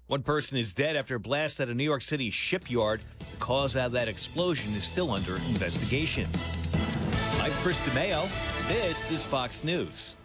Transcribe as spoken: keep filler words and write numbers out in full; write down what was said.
One person is dead after a blast at a New York City shipyard. The cause of that explosion is still under investigation. I'm Chris DeMeo. This is Fox News.